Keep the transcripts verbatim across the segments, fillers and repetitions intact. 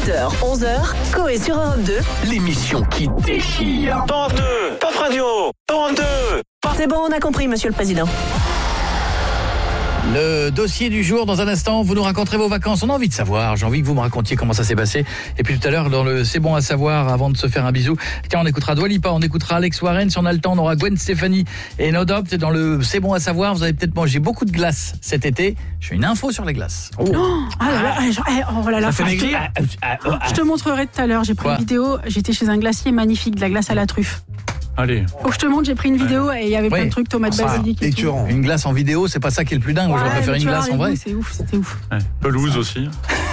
huit heures, onze heures, Coé sur Europe deux. L'émission qui déchire. Europe deux, Pop Radio, Europe deux. C'est bon, on a compris, monsieur le président. Le dossier du jour, dans un instant, vous nous raconterez vos vacances. On a envie de savoir, j'ai envie que vous me racontiez comment ça s'est passé. Et puis tout à l'heure, dans le C'est bon à savoir, avant de se faire un bisou, tiens, on écoutera Dua Lipa, on écoutera Alex Warren, si on a le temps, on aura Gwen Stefani et No Doubt. Et dans le C'est bon à savoir, vous avez peut-être mangé beaucoup de glace cet été. J'ai une info sur les glaces. Oh, oh ah là là, oh là là, ça fait je, te, maigrir. je te montrerai tout à l'heure, j'ai pris Quoi une vidéo, j'étais chez un glacier magnifique, de la glace à la truffe. Allez. Faut que je te montre, j'ai pris une vidéo et il y avait Oui. plein de trucs, tomates Ah, basilic et tout. Une glace en vidéo, c'est pas ça qui est le plus dingue. Moi, Ouais, j'aurais préféré mais une tu vois, glace en les vrai. goûts, C'est ouf, c'était ouf. Ouais. Pelouse aussi.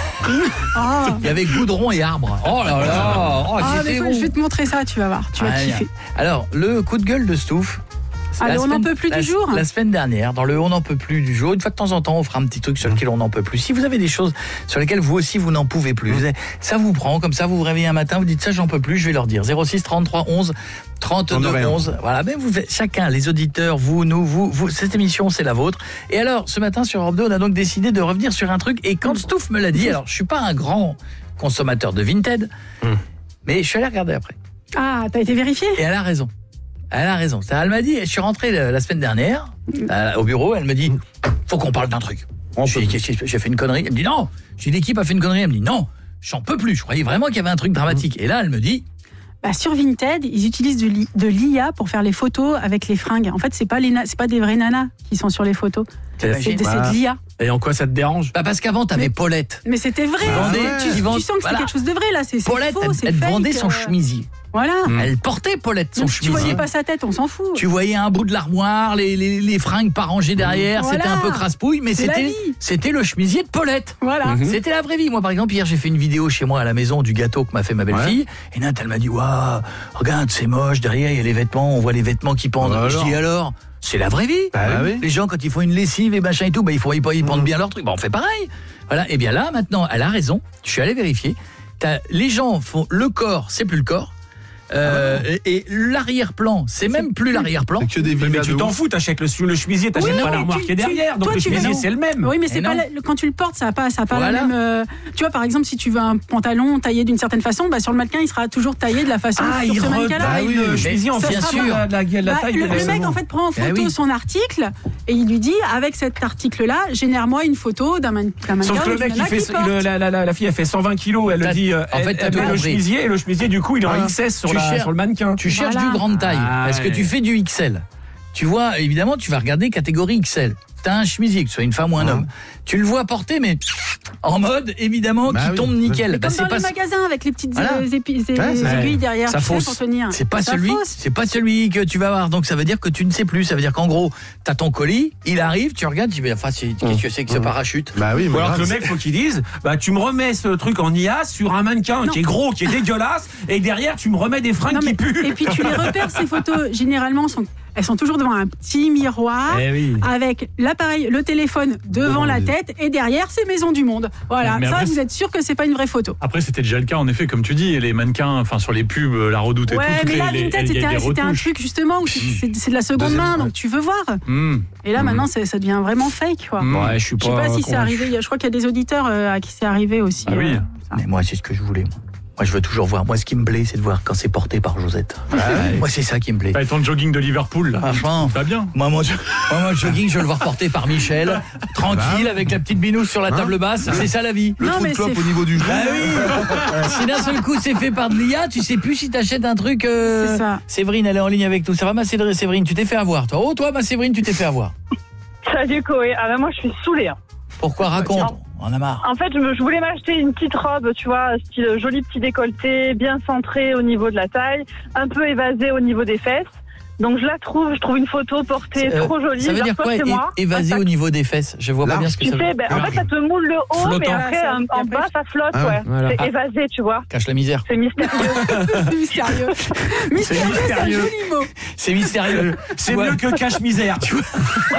Ah, Il y avait goudron et arbre. Oh là là, oh, ah, mais j'étais faut- bon. je vais te montrer ça, tu vas voir, tu vas Ah, kiffer. Alors, le coup de gueule de Stouff. Allez, La on n'en peut plus la, du jour. La semaine dernière, dans le On n'en peut plus du jour, une fois de temps en temps, on fera un petit truc sur lequel on n'en peut plus. Si vous avez des choses sur lesquelles vous aussi vous n'en pouvez plus, vous avez- ça vous prend, comme ça vous vous réveillez un matin, vous dites ça j'en peux plus, je vais leur dire. zéro six trente-trois onze trente-deux onze. Voilà, ben vous faites, chacun, les auditeurs, vous, nous, vous, vous, cette émission c'est la vôtre. Et alors, ce matin sur Europe deux, on a donc décidé de revenir sur un truc. Et quand Stouff me l'a dit, alors je suis pas un grand consommateur de Vinted, mais je suis allé regarder après. Ah, t'as été vérifié? Et elle a raison. Elle a raison. Ça, elle m'a dit, je suis rentré la, la semaine dernière euh, au bureau, elle me dit, faut qu'on parle d'un truc. J'ai, j'ai, j'ai fait une connerie. Elle me dit non. J'ai dit, l'équipe a fait une connerie. Elle me dit non, j'en peux plus. Je croyais vraiment qu'il y avait un truc dramatique. Et là, elle me dit, Bah, sur Vinted, ils utilisent de l'I- de l'I A pour faire les photos avec les fringues. En fait, c'est pas les na- c'est pas des vrais nanas qui sont sur les photos. C'est, t'imagines c'est de l'I A. Et en quoi ça te dérange? bah parce qu'avant, t'avais Mais- Paulette. Mais c'était vrai. Ils vendaient- tu, ils tu vendent- sens que voilà. c'est quelque chose de vrai là. C'est, c'est Paulette, faux, elle, c'est elle fake, vendait son euh, chemisier. Voilà. Elle portait Paulette son Donc, tu chemisier. voyais pas sa tête, on s'en fout. Tu voyais un bout de l'armoire, les, les, les fringues pas rangées derrière, Voilà. c'était un peu crasse-pouille, mais C'est la c'était, vie. c'était le chemisier de Paulette. Voilà. C'était la vraie vie. Moi, par exemple, hier, j'ai fait une vidéo chez moi à la maison du gâteau que m'a fait ma belle-fille. Et Nat, elle m'a dit, waouh, regarde, c'est moche. Derrière, il y a les vêtements. On voit les vêtements qui pendent. Bah Je alors. dis alors, c'est la vraie vie. Bah oui. Les gens, quand ils font une lessive et machin et tout, bah, ils font, ils, ils pendent bien leur truc. Bah, on fait pareil. Voilà. Et bien là, maintenant, elle a raison. Je suis allé vérifier. T'as, les gens font le corps, c'est plus le corps. Euh, et, et l'arrière-plan, c'est même plus l'arrière-plan. Que des Mais villas tu de t'en ouf. fous, t'achètes le, le chemisier, t'achètes Oui, pas non, l'armoire tu- qui est derrière, tu- donc toi, le tu chemisier vas- c'est le même. Oui, mais Et c'est non. pas la- le- quand tu le portes, ça a pas, ça a pas Voilà. la même. euh, tu vois, par exemple, si tu veux un pantalon taillé d'une certaine façon, bah sur le mannequin, il sera toujours taillé de la façon Ah, sur il ce mannequin-là. retaille oui, le mais chemisier en ça fonction sera de pas- la, de la, de la Bah, taille le, de la le mec en fait prend en photo Ah oui. son article et il lui dit avec cet article-là, génère-moi une photo d'un, man- d'un mannequin. Sauf que le ou d'une mec, il nana fait, qui porte. le- la, la, la, la fille, elle fait cent vingt kilos, elle T'as- le dit, euh, en fait, elle, t'as elle tout met le compris. chemisier, et le chemisier, du coup, il est en Voilà. X S sur, Tu la, cherches- sur le mannequin. Tu cherches Voilà. du grande taille, Ah, parce que ouais. tu fais du X L. Tu vois, évidemment, tu vas regarder catégorie X L. T'as un chemisier, que ce soit une femme ou un homme. Tu le vois porter, mais en mode, évidemment, Bah qui oui. tombe nickel. Mais Bah, comme c'est dans pas, les magasins avec les petites Voilà. euh, épi- euh, Ouais, c'est- aiguilles derrière ça tu sais, fausse. pour tenir. C'est pas Ça celui, fausse. c'est pas celui que tu vas avoir. Donc ça veut dire que tu ne sais plus. Ça veut dire qu'en gros, t'as ton colis, il arrive, tu regardes, tu dis, enfin, c'est- qu'est-ce que c'est que ce parachute? Bah oui, Ou mais alors que grave, le mec, faut qu'il dise, bah tu me remets ce truc en I A sur un mannequin Non. qui est gros, qui est dégueulasse, et derrière tu me remets des fringues Non, mais- qui puent. et puis tu les repères, ces photos, généralement, sont, elles sont toujours devant un petit miroir, Eh oui. avec l'appareil, le téléphone devant la tête, et derrière, c'est Maison du Monde. Voilà, Mais ça, après, vous êtes sûr que c'est pas une vraie photo. Ah, Après, c'était déjà le cas, en effet, comme tu dis, et les mannequins, enfin, sur les pubs, la Redoute et Ouais, tout, toutes mais les, là, les- Vinted, il y a c'était des un, c'était un retouches. truc, justement, où c'est, c'est- c'est de la seconde Deuxième, main, ouais. donc tu veux voir. Mmh. Et là, maintenant, c'est- ça devient vraiment fake, quoi. Mmh. Ouais, je suis Je sais pas si c'est convaincu. arrivé, il y a- je crois qu'il y a des auditeurs euh, à qui c'est arrivé aussi. Ah oui. euh, ça. Mais moi, c'est ce que je voulais. Moi. Moi, je veux toujours voir. Moi, ce qui me plaît, c'est de voir quand c'est porté par Josette. Moi, c'est ça qui me plaît. Bah, et ton jogging de Liverpool, là. Franchement, Va bien. moi, mon, moi, mon jogging, je veux le voir porté par Michel, tranquille, avec la petite binousse sur la table basse. C'est ça la vie. Le Non, trou de mais clope c'est- au niveau du genou. Bah oui. Si d'un seul coup c'est fait par de l'I A, tu sais plus si t'achètes un truc. euh, C'est ça. Séverine, elle est en ligne avec nous. Ça va, ma Séverine? Séverine, tu t'es fait avoir, toi. Oh, toi, ma Séverine, tu t'es fait avoir. Salut Coé. Ah bah moi je suis saoulée. hein. Pourquoi? Raconte. On en a marre. En fait je, me, je voulais m'acheter une petite robe, tu vois, style joli petit décolleté, bien centré au niveau de la taille, un peu évasé au niveau des fesses. Donc je la trouve, je trouve une photo portée Euh, trop jolie. Ça veut je la dire reçois quoi, chez é- moi. évasé Un au sac. niveau des fesses? Je vois pas Large. bien ce que Tu ça veut sais, dire. ben, en fait ça te moule le haut, mais Flottant. après en, en bas ça flotte, Ah ouais, ouais. voilà. C'est Ah. évasé, tu vois. Cache la misère. C'est mystérieux. C'est mystérieux. Mystérieux, c'est un mystérieux. joli mot. C'est mystérieux. C'est Ouais. mieux que cache-misère. Tu vois.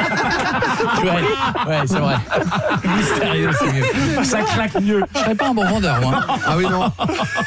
Ouais, ouais, c'est vrai. Mystérieux, c'est mieux. Ça claque mieux. Je serais pas un bon vendeur, moi. Ah oui, non.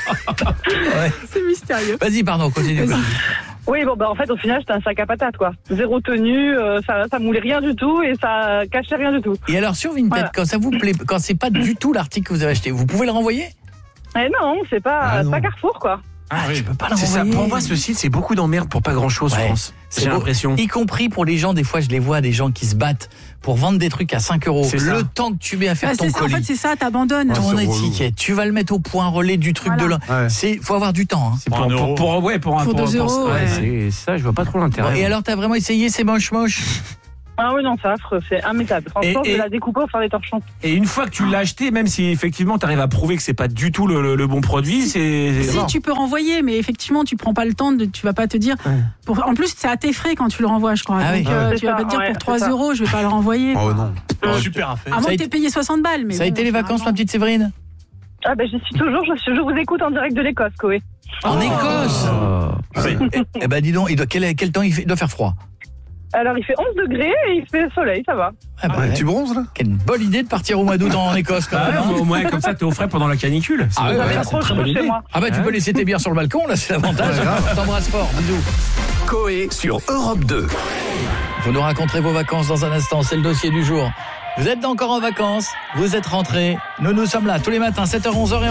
C'est mystérieux. Vas-y, pardon, continue. Oui, bon, bah en fait, au final, c'était un sac à patates, quoi. Zéro tenue, euh, ça, ça moulait rien du tout et ça cachait rien du tout. Et alors, sur Vinted, Voilà. quand ça vous plaît, quand c'est pas du tout l'article que vous avez acheté, vous pouvez le renvoyer? Eh non, c'est pas, Ah, c'est non. pas Carrefour, quoi. Ah, je peux pas le C'est ça. renvoyer. Pour moi, ce site, c'est beaucoup d'emmerdes pour pas grand-chose, Ouais. je pense. C'est J'ai beau. l'impression. Y compris pour les gens, des fois je les vois, des gens qui se battent pour vendre des trucs à cinq euros. C'est ça. Le temps que tu mets à faire Ah, ton c'est ça, en colis, fait, c'est ça, t'abandonnes. ton c'est relou. étiquette, tu vas le mettre au point relais du truc Voilà. de l'un. Ouais. C'est, faut avoir du temps. Hein. C'est pour, un pour, euro. pour- ouais, pour un Pour deux euros, ouais, ouais. c'est ça, je vois pas trop Bon, l'intérêt. et alors t'as vraiment essayé, c'est moche moche. Ah oui, non, c'est affreux, c'est immétable. Franchement, Et- je et- vais la découper pour faire des torchons. Et une fois que tu l'as acheté, même si effectivement tu arrives à prouver que c'est pas du tout le, le- le bon produit, c'est c'est Si mort. tu peux renvoyer, mais effectivement, tu prends pas le temps de, tu vas pas te dire. Ouais. Pour, en plus, c'est à tes frais quand tu le renvoies, je crois. Ah Donc, oui. euh, C'est tu vas ça, pas te dire ouais, pour c'est trois ça. euros, je vais pas le renvoyer. Oh non. Super affaire. À moins Ça a que été- t'aies payé soixante balles. Mais Ça a bon, été les vacances, ma petite Séverine? Ah ben, j'y suis toujours, je, suis- je vous écoute en direct de l'Écosse, Koé. En Écosse. Eh, eh ben dis donc, il doit, quel, quel temps il, fait, il doit faire froid. Alors, il fait onze degrés et il fait soleil, ça va. Ah bah, Ouais, ouais. tu bronzes là? Quelle bonne idée de partir au mois d'août en Écosse quand Ah même. ouais, hein. au moins comme ça t'es au frais pendant la canicule. C'est- Ah ouais, ouais, ouais, c'est c'est trop une très chaud bonne chez idée. moi. Ah bah tu peux laisser tes bières sur le balcon, là c'est l'avantage. T'embrasse fort, bisous. Coé sur Europe deux. Vous nous raconterez vos vacances dans un instant, c'est le dossier du jour. Vous êtes encore en vacances, vous êtes rentrés, nous nous sommes là tous les matins, sept heures onze heures.